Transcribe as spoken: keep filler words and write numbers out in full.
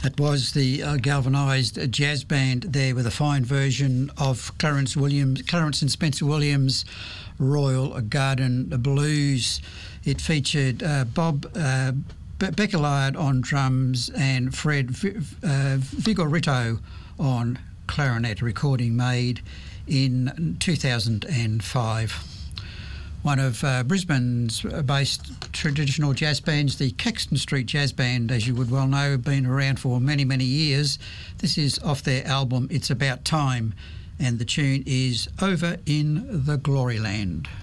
That was the uh, galvanised jazz band there with a fine version of Clarence Williams, Clarence and Spencer Williams' Royal Garden Blues. It featured uh, Bob uh, Beckelard on drums and Fred v- uh, Vigorito on clarinet, recording made in two thousand five. One of uh, Brisbane's based traditional jazz bands, the Caxton Street Jazz Band, as you would well know, have been around for many, many years. This is off their album It's About Time, and the tune is Over in the Glory Land.